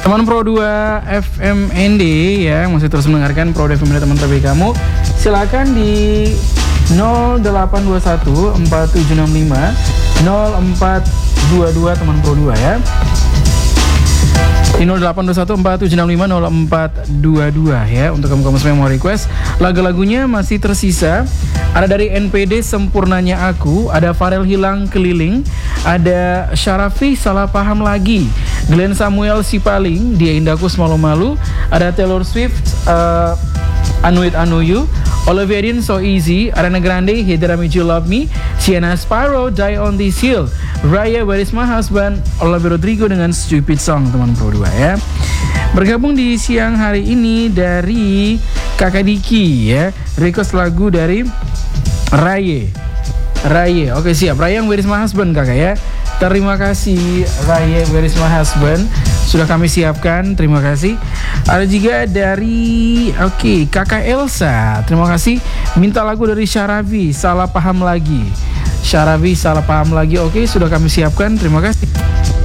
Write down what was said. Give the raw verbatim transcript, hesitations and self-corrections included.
Teman Pro dua F M N D ya, masih terus mendengarkan Pro dua F M N D teman terbaik kamu. Silakan di nol delapan dua satu empat tujuh enam lima nol empat dua dua teman Pro dua ya. Di nol delapan dua satu empat tujuh enam lima nol empat dua dua ya, untuk kamu-kamu semua yang mau request. Lagu-lagunya masih tersisa. Ada dari N P D Sempurnanya Aku, ada Farel Hilang Keliling, ada Syarafi Salah Paham Lagi, Glenn Samuel Sipaling Dia Indahku Semalu Malu, ada Taylor Swift uh, Anu It Anu You, Olivia Dean So Easy, Ariana Grande Hidra Made You Love Me, Sienna Sparrow Die On This Hill, Raya Where Is My Husband, Olivia Rodrigo dengan Stupid Song teman Pro dua ya. Bergabung di siang hari ini dari Kakak Diki ya, request lagu dari Raye Raye, oke siap. Raya yang Where Is My Husband kakak ya. Terima kasih Raya Where Is My Husband, sudah kami siapkan, terima kasih. Ada juga dari oke okay, kakak Elsa, terima kasih. Minta lagu dari Syarafi Salah Paham Lagi. Syarafi Salah Paham Lagi, oke okay, sudah kami siapkan, terima kasih.